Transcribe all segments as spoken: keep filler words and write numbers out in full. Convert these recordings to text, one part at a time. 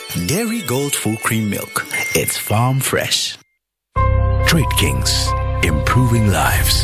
Dairy Gold Full Cream Milk. It's farm fresh. Trade Kings, improving lives.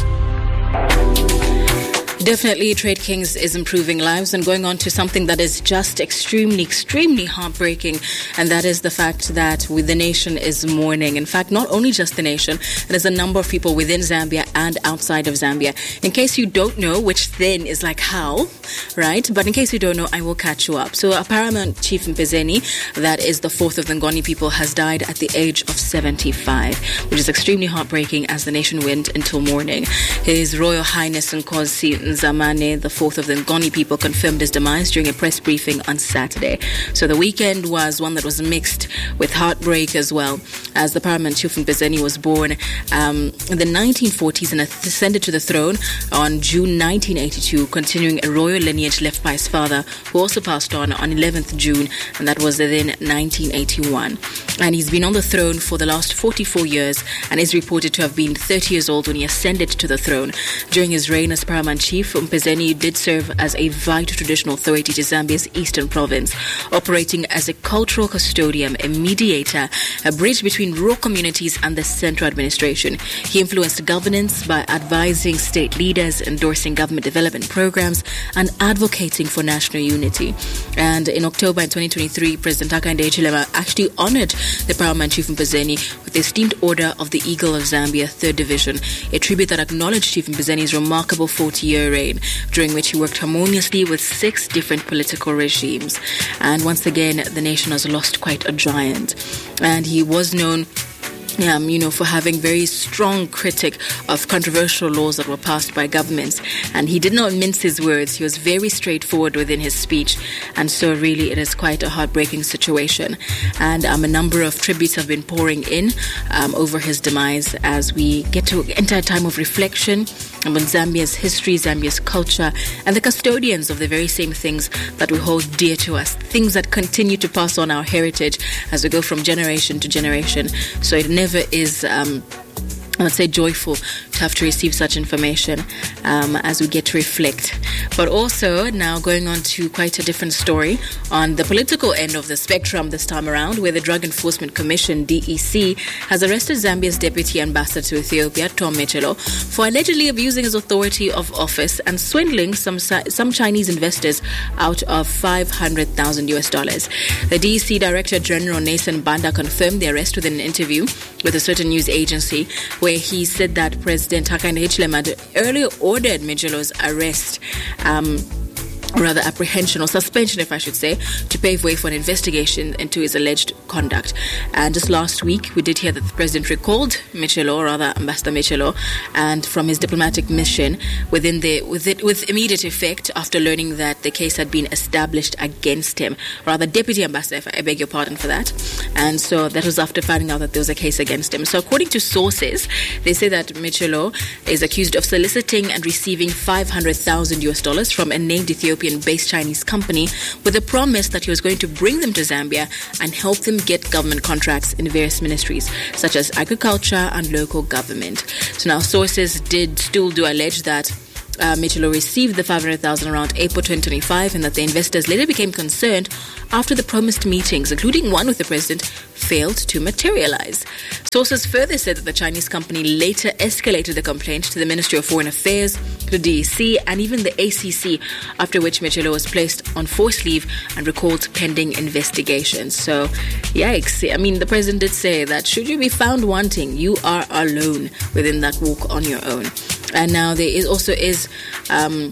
Definitely, Trade Kings is improving lives, and going on to something that is just extremely, extremely heartbreaking, and that is the fact that we, the nation is mourning. In fact, not only just the nation, there's a number of people within Zambia and outside of Zambia. In case you don't know, which then is like how, right? But in case you don't know, I will catch you up. So, a Paramount Chief Mpezeni, that is the fourth of the Ngoni people, has died at the age of seventy-five, which is extremely heartbreaking as the nation went into mourning. His Royal Highness Nkosi Zamane, the fourth of the Ngoni people, confirmed his demise during a press briefing on Saturday. So the weekend was one that was mixed with heartbreak as well, as the Paramount Chief Mpezeni was born um, in the nineteen forties and ascended to the throne on June nineteen eighty-two, continuing a royal lineage left by his father, who also passed on on eleventh June, and that was then nineteen eighty-one. And he's been on the throne for the last forty-four years and is reported to have been thirty years old when he ascended to the throne. During his reign as Paramount Chief, Mpezeni did serve as a vital traditional authority to Zambia's eastern province, operating as a cultural custodian, a mediator, a bridge between rural communities and the central administration. He influenced governance by advising state leaders, endorsing government development programs, and advocating for national unity. And in October in twenty twenty-three, President Hakainde Hichilema actually honored the Paramount Chief Mpezeni with the esteemed Order of the Eagle of Zambia, third Division, a tribute that acknowledged Chief Mpezeni's remarkable forty-year reign, during which he worked harmoniously with six different political regimes. And once again, the nation has lost quite a giant. And he was known Um, you know, for having very strong critic of controversial laws that were passed by governments. And he did not mince his words. He was very straightforward within his speech. And so really it is quite a heartbreaking situation. And um, a number of tributes have been pouring in um, over his demise as we get to enter a time of reflection on Zambia's history, Zambia's culture, and the custodians of the very same things that we hold dear to us, things that continue to pass on our heritage as we go from generation to generation. So it never is, um, I would say, joyful to have to receive such information um, as we get to reflect. But also now going on to quite a different story on the political end of the spectrum this time around, where the Drug Enforcement Commission, D E C, has arrested Zambia's Deputy Ambassador to Ethiopia, Tom Mechelo, for allegedly abusing his authority of office and swindling some some Chinese investors out of five hundred thousand U S dollars. The D E C Director General Nathan Banda confirmed the arrest within an interview with a certain news agency, where he said that President Hakainde Hichilema had earlier ordered Mechelo's arrest, um, rather apprehension or suspension, if I should say, to pave way for an investigation into his alleged conduct. And just last week, we did hear that the president recalled Mechelo, or rather Ambassador Mechelo, and from his diplomatic mission within the with it with immediate effect after learning that the case had been established against him, rather Deputy Ambassador, if I beg your pardon for that. And so that was after finding out that there was a case against him. So according to sources, they say that Mechelo is accused of soliciting and receiving five hundred thousand U S dollars from a named Ethiopian based Chinese company with a promise that he was going to bring them to Zambia and help them get government contracts in various ministries such as agriculture and local government. So now sources did still do allege that Uh, Mechelo received the five hundred thousand dollars around April twenty twenty-five, and that the investors later became concerned after the promised meetings, including one with the president, failed to materialize. Sources further said that the Chinese company later escalated the complaint to the Ministry of Foreign Affairs, to D E C, and even the A C C, after which Mechelo was placed on forced leave and recalled pending investigations. So, yikes. I mean, the president did say that should you be found wanting, you are alone within that walk on your own. And now there is also is, um,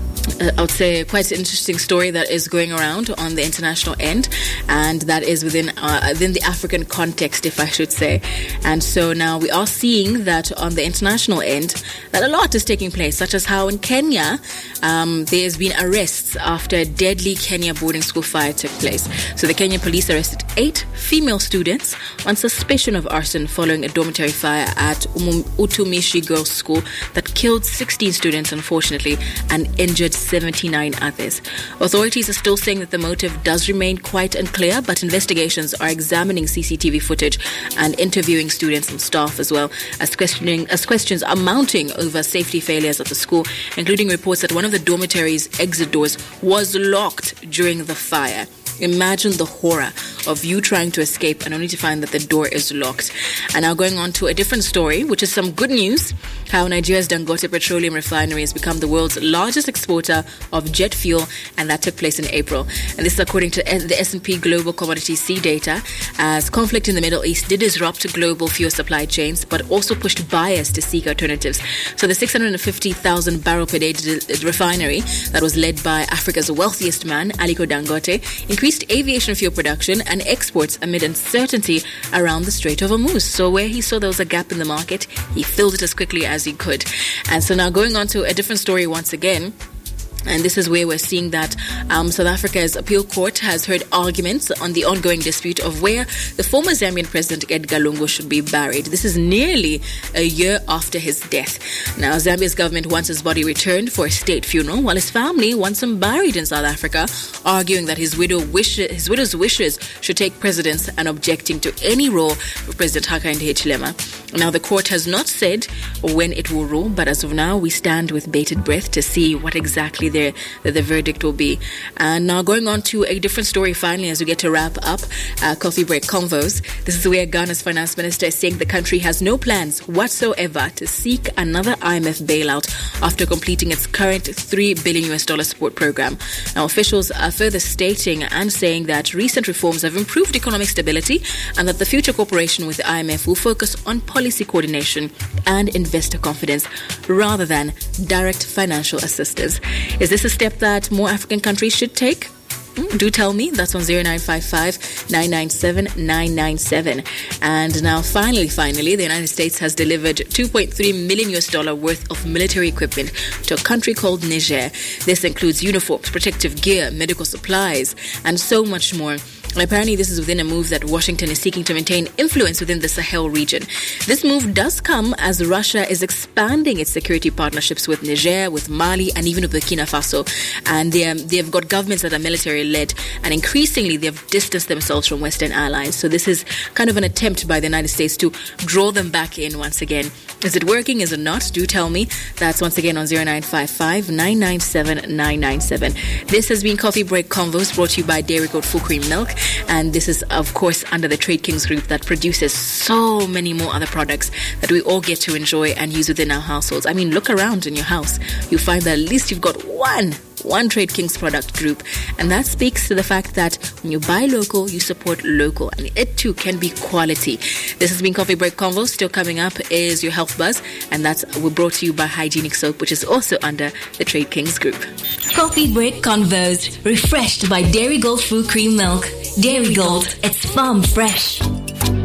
I would say, quite an interesting story that is going around on the international end, and that is within uh, within the African context, if I should say. And so now we are seeing that on the international end, that a lot is taking place, such as how in Kenya, um, there's been arrests after a deadly Kenya boarding school fire took place. So the Kenyan police arrested eight female students on suspicion of arson following a dormitory fire at Umum- Utumishi Girls' School that killed sixteen students, unfortunately, and injured seventy-nine others. Authorities are still saying that the motive does remain quite unclear, but investigations are examining C C T V footage and interviewing students and staff, as well as questioning as questions are mounting over safety failures at the school, including reports that one of the dormitory's exit doors was locked during the fire. Imagine the horror of you trying to escape and only to find that the door is locked. And now going on to a different story, which is some good news, how Nigeria's Dangote Petroleum Refinery has become the world's largest exporter of jet fuel, and that took place in April. And this is according to the S and P Global Commodity C data, as conflict in the Middle East did disrupt global fuel supply chains, but also pushed buyers to seek alternatives. So the six hundred fifty thousand barrel per day refinery that was led by Africa's wealthiest man, Aliko Dangote, increased aviation fuel production and exports amid uncertainty around the Strait of Hormuz. So where he saw there was a gap in the market, he filled it as quickly as he could. And so now going on to a different story once again. And this is where we're seeing that um, South Africa's appeal court has heard arguments on the ongoing dispute of where the former Zambian president Edgar Lungu should be buried. This is nearly a year after his death. Now, Zambia's government wants his body returned for a state funeral, while his family wants him buried in South Africa, arguing that his widow wish, his widow's wishes should take precedence and objecting to any role of President Hakainde Hichilema. Now, the court has not said when it will rule, but as of now, we stand with bated breath to see what exactly the, the verdict will be. And now going on to a different story finally as we get to wrap up uh, Coffee Break Convos. This is where Ghana's finance minister is saying the country has no plans whatsoever to seek another I M F bailout after completing its current three billion US dollar support program. Now officials are further stating and saying that recent reforms have improved economic stability and that the future cooperation with the I M F will focus on policy coordination and investor confidence rather than direct financial assistance. Is this a step that more African countries should take? Mm, do tell me. That's on zero nine five five, nine nine seven, nine nine seven. And now finally, finally, the United States has delivered two point three million US dollar worth of military equipment to a country called Niger. This includes uniforms, protective gear, medical supplies, and so much more. And apparently this is within a move that Washington is seeking to maintain influence within the Sahel region. This move does come as Russia is expanding its security partnerships with Niger, with Mali, and even with Burkina Faso. And they, um, they have got governments that are military-led, and increasingly they have distanced themselves from Western allies. So this is kind of an attempt by the United States to draw them back in once again. Is it working? Is it not? Do tell me. That's once again on zero nine five five, nine nine seven, nine nine seven. This has been Coffee Break Convos, brought to you by Dairy Goat Full Cream Milk. And this is, of course, under the Trade Kings Group that produces so many more other products that we all get to enjoy and use within our households. I mean, look around in your house. You'll find that at least you've got one One Trade Kings product group. And that speaks to the fact that when you buy local, you support local. And it too can be quality. This has been Coffee Break Convo. Still coming up is your Health Buzz. And that's we're brought to you by Hygienic Soap, which is also under the Trade Kings Group. Coffee Break Convos. Refreshed by Dairy Gold Full Cream Milk. Dairy Gold. It's farm fresh.